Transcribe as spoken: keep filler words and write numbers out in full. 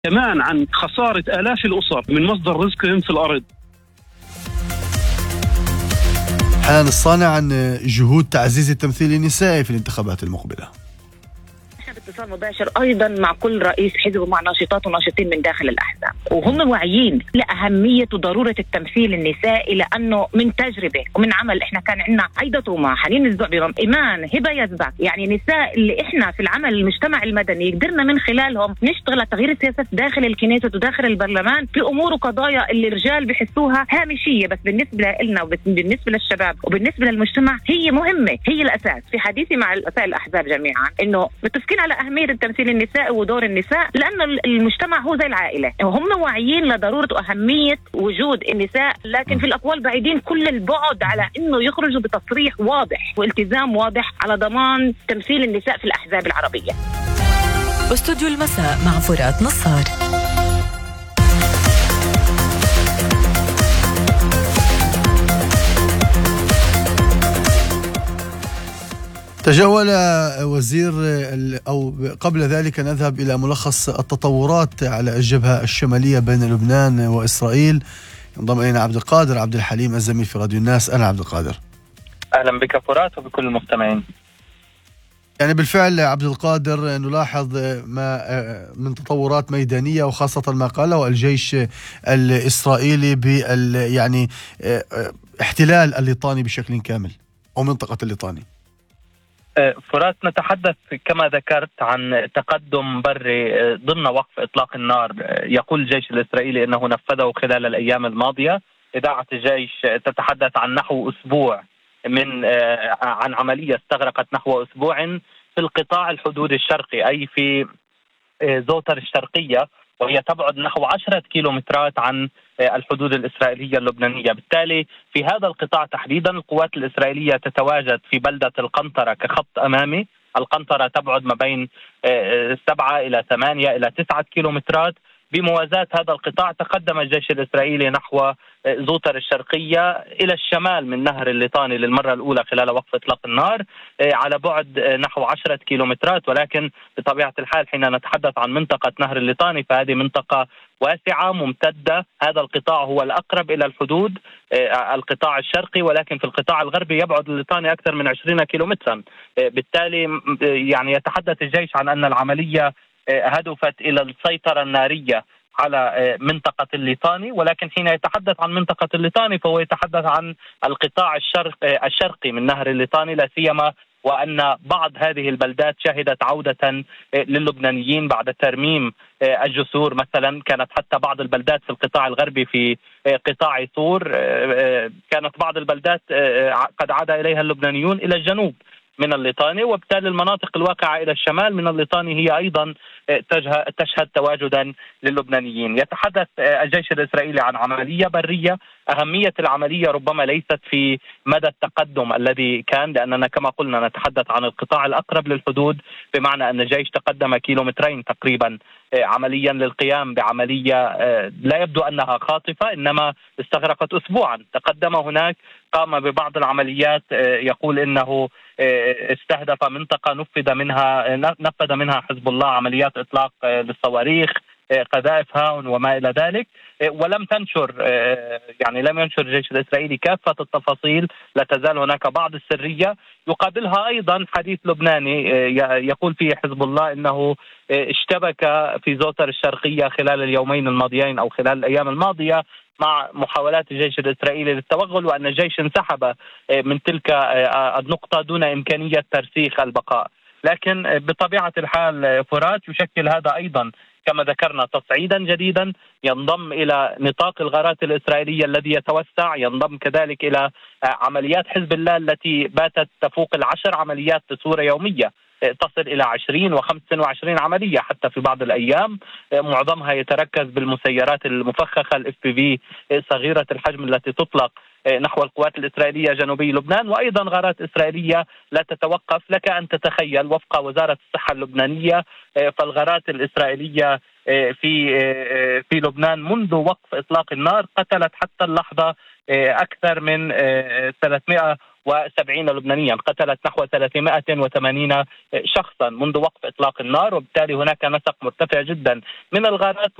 كمان عن خسارة آلاف الأسر من مصدر رزقهم في الأرض. حنان الصانع عن جهود تعزيز التمثيل النسائي في الانتخابات المقبلة. اتصال مباشر ايضا مع كل رئيس حزب ومع ناشطات وناشطين من داخل الاحزاب، وهم واعيين لاهميه وضروره التمثيل النسائي، لانه من تجربه ومن عمل احنا كان عندنا عايده طومه، حنين الزعبي، ايمان، هبه يزبك، يعني نساء اللي احنا في العمل المجتمع المدني قدرنا من خلالهم نشتغل على تغيير السياسات داخل الكنيسة وداخل البرلمان في امور وقضايا اللي الرجال بحسوها هامشيه، بس بالنسبه لنا وبالنسبه للشباب وبالنسبه للمجتمع هي مهمه، هي الاساس. في حديثي مع رؤساء الاحزاب جميعا انه متفقين على أهمية التمثيل النسائي ودور النساء، لأن المجتمع هو زي العائلة، وهم واعيين لضرورة وأهمية وجود النساء، لكن في الأقوال بعيدين كل البعد على إنه يخرجوا بتصريح واضح والتزام واضح على ضمان تمثيل النساء في الأحزاب العربية. استوديو المساء مع فرات نصار. تجول وزير أو قبل ذلك نذهب إلى ملخص التطورات على الجبهة الشمالية بين لبنان وإسرائيل. ينضم إلينا عبد القادر عبد الحليم الزميل في راديو الناس. أهلا عبد القادر. أهلا بك فرات وبكل المستمعين. يعني بالفعل عبد القادر نلاحظ ما من تطورات ميدانية، وخاصة ما قاله الجيش الإسرائيلي بال يعني احتلال الليطاني بشكل كامل أو منطقة الليطاني. فرات، نتحدث كما ذكرت عن تقدم بري ضمن وقف إطلاق النار. يقول الجيش الإسرائيلي أنه نفذه خلال الأيام الماضية. إذاعة الجيش تتحدث عن نحو أسبوع من عن عملية استغرقت نحو أسبوع في القطاع الحدود الشرقي، أي في زوتر الشرقية، وهي تبعد نحو عشرة كيلومترات عن الحدود الإسرائيلية اللبنانية. بالتالي في هذا القطاع تحديدا القوات الإسرائيلية تتواجد في بلدة القنطرة كخط أمامي. القنطرة تبعد ما بين سبعة إلى ثمانية إلى تسعة كيلومترات. بموازاة هذا القطاع تقدم الجيش الإسرائيلي نحو زوتر الشرقية إلى الشمال من نهر الليطاني للمرة الأولى خلال وقف إطلاق النار على بعد نحو عشرة كيلومترات، ولكن بطبيعة الحال حين نتحدث عن منطقة نهر الليطاني فهذه منطقة واسعة ممتدة. هذا القطاع هو الأقرب إلى الحدود، القطاع الشرقي، ولكن في القطاع الغربي يبعد الليطاني أكثر من عشرين كيلومترا. بالتالي يعني يتحدث الجيش عن أن العملية هدفت إلى السيطرة النارية على منطقة الليطاني، ولكن حين يتحدث عن منطقة الليطاني فهو يتحدث عن القطاع الشرق الشرقي من نهر الليطاني، لا سيما وأن بعض هذه البلدات شهدت عودة للبنانيين بعد ترميم الجسور. مثلا كانت حتى بعض البلدات في القطاع الغربي في قطاع طور كانت بعض البلدات قد عاد إليها اللبنانيون إلى الجنوب من الليطاني، وبالتالي المناطق الواقعة إلى الشمال من الليطاني هي أيضا تشهد تواجدا للبنانيين. يتحدث الجيش الإسرائيلي عن عملية برية. أهمية العملية ربما ليست في مدى التقدم الذي كان، لأننا كما قلنا نتحدث عن القطاع الأقرب للحدود، بمعنى أن الجيش تقدم كيلومترين تقريبا عمليا للقيام بعملية لا يبدو أنها خاطفة، إنما استغرقت أسبوعا. تقدم هناك، قام ببعض العمليات، يقول إنه استهدف منطقة نفذ منها نفذ منها حزب الله عمليات إطلاق للصواريخ، قذائف هاون وما إلى ذلك، ولم تنشر يعني لم ينشر الجيش الإسرائيلي كافة التفاصيل. لا تزال هناك بعض السرية. يقابلها أيضا حديث لبناني يقول فيه حزب الله إنه اشتبك في زوتر الشرقية خلال اليومين الماضيين أو خلال الأيام الماضية مع محاولات الجيش الإسرائيلي للتوغل، وأن الجيش انسحب من تلك النقطة دون إمكانية ترسيخ البقاء. لكن بطبيعة الحال فرات يشكل هذا أيضا كما ذكرنا تصعيدا جديدا ينضم إلى نطاق الغارات الإسرائيلية الذي يتوسع، ينضم كذلك إلى عمليات حزب الله التي باتت تفوق العشر عمليات بصورة يومية، تصل إلى عشرين وخمسة وعشرين عملية حتى في بعض الأيام. معظمها يتركز بالمسيرات المفخخة الاف بي في صغيرة الحجم التي تطلق نحو القوات الإسرائيلية جنوبي لبنان، وأيضا غارات إسرائيلية لا تتوقف. لك أن تتخيل وفق وزارة الصحة اللبنانية فالغارات الإسرائيلية في في لبنان منذ وقف إطلاق النار قتلت حتى اللحظة أكثر من ثلاثمائة وسبعين لبنانيا، قتلت نحو ثلاثمائة وثمانين شخصا منذ وقف إطلاق النار، وبالتالي هناك نسق مرتفع جدا من الغارات